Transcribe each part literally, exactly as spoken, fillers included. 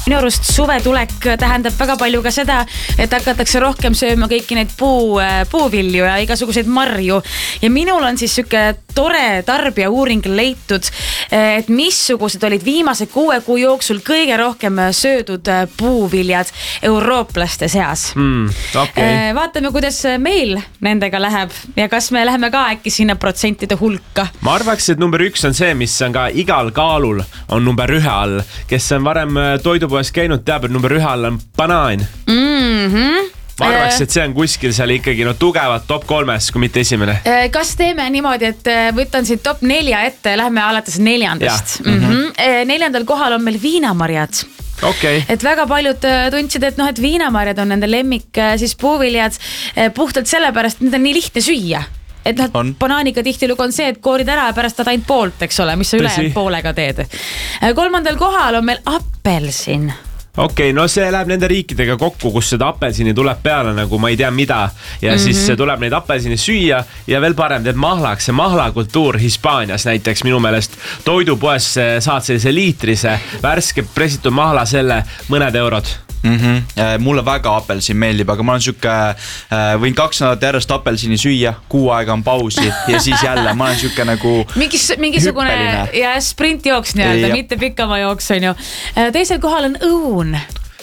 Minu arust suvetulek tähendab väga palju ka seda, et hakatakse rohkem sööma kõiki neid puu, puuvilju ja igasuguseid marju. Ja minul on siis süke tore tarbija uuring leitud, et missugused olid viimase kuue kuu jooksul kõige rohkem söödud puuviljad eurooplaste seas. Mm, okay. Vaatame, kuidas meil nendega läheb ja kas me läheme ka äkki sinna protsentide hulka. Ma arvaks, et number üks on see, mis on ka igal kaalul, on number ühe all, kes on varem toidupoes käinud, teab, et number ühe all on banaan. Mm-hmm. Ma arvaks, et see on kuskil seal ikkagi no tugevad top kolmes, kui mitte esimene. Kas teeme niimoodi, et võtan siit top nelja ette ja lähme alates neljandast? Mm-hmm. Neljandal kohal on meil viinamarjad. Okay. Et väga paljud tundsid, et, no, et viinamarjad on nende lemmik siis puuviljad puhtalt sellepärast, et need on nii lihtne süüa. Et noh, banaaniga tihtilugu on see, et koorid ära ja pärast ta ainult poolt, eks ole, mis sa ülejäänud poolega teed. Kolmandal kohal on meil apelsin. Okei, okay, no see läheb nende riikidega kokku, kus seda apelsini tuleb peale, nagu ma ei tea mida. Ja mm-hmm. siis tuleb neid apelsini süüa ja veel parem teed mahlaks. See mahlakultuur Hispaanias näiteks minu meelest toidupoes saad sellise liitrise värske presitud mahla selle mõned eurod. Mm-hmm. Mulle väga apelsin meeldib, aga ma olen süke, võin kaks nädalat järjest apelsini süüa, kuu aega on pausi ja siis jälle ma olen süke nagu Mingis, mingisugune ja sprintjooks nii-öelda, mitte pikama jooks on ju. Teisel kohal on õun.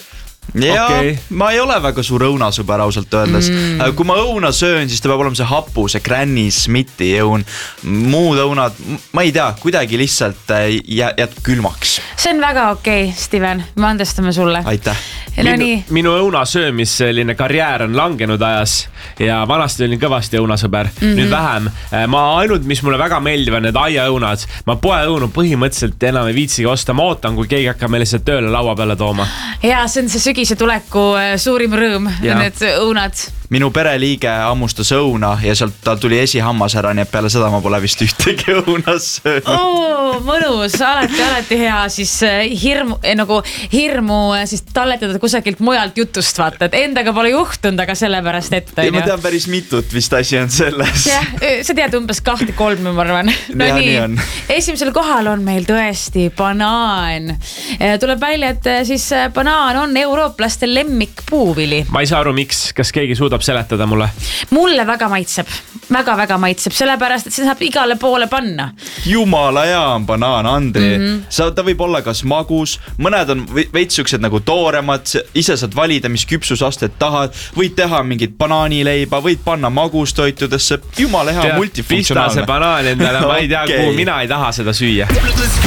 Ja okay. Ma ei ole väga suur õunasõber ausalt öeldes. Mm. Kui ma õuna söön, siis ta peab olema see hapu, see Granny Smithi õun. Muud õunad, ma ei tea, kuidagi lihtsalt jääb külmaks. See on väga okei, okay, Steven. Me andestame sulle. Aitäh. No, minu, minu õuna söömis selline karjäär on langenud ajas ja vanasti olin kõvasti õunasõber. Mm-hmm. Nüüd vähem. Ma ainult, mis mulle väga meeldivad, need aiaõunad. Ma poeõunu põhimõtteliselt enam ei viitsigi osta. Ma ootan, kui keegi hakkab meile seda tööle laua peale tooma. Ja see on see sügise tuleku suurim rõõm, need õunad. Minu pereliige ammustas õuna ja sealt tal tuli esihammas ära, nii et peale seda ma pole vist ühtegi õunas söönud. Oo, mõnus, alati, alati hea siis hirmu, nagu hirmu siis talletada kusagilt mujalt jutust vaata, et endaga pole juhtunud, aga sellepärast ette. Ja ma tean päris mitut, vist asi on selles. Jah, sa tead umbes kahte kolme, ma arvan. No ja, nii, nii on. Esimesel kohal on meil tõesti banaan. Tuleb välja, et siis banaan on eurooplaste lemmik puuvili. Ma ei saa aru, miks, kas keegi suudab seletada mulle? Mulle väga maitseb, väga-väga maitseb, sellepärast, et see saab igale poole panna. Jumala hea on banaan, Andri. Mm-hmm. Sa, ta võib olla kas magus, mõned on veitsukesed nagu tooremad, ise saad valida, mis küpsusastet tahad, võid teha mingit banaanileiba, võid panna magustoitudesse, jumala hea multifunktsionaalne. Pista see banaan endale, ma ei tea, okay. Kuhu mina ei taha seda süüa.